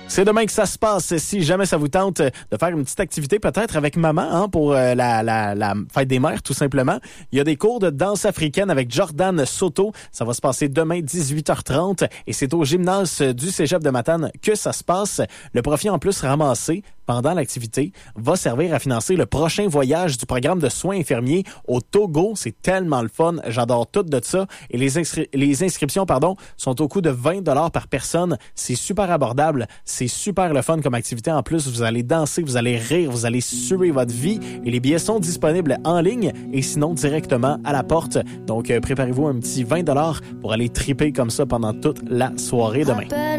C'est demain que ça se passe. Si jamais ça vous tente de faire une petite activité, peut-être avec maman, pour la fête des mères, tout simplement. Il y a des cours de danse africaine avec Jordan Soto. Ça va se passer demain, 18h30. Et c'est au gymnase du Cégep de Matane que ça se passe. Le profit en plus ramassé pendant l'activité va servir à financer le prochain voyage du programme de soins infirmiers au Togo. C'est tellement le fun. J'adore tout de ça. Et les inscriptions, sont au coût de 20$ par personne. C'est super abordable. C'est super le fun comme activité. En plus, vous allez danser, vous allez rire, vous allez suer votre vie. Et les billets sont disponibles en ligne et sinon directement à la porte. Donc, préparez-vous un petit 20$ pour aller triper comme ça pendant toute la soirée demain.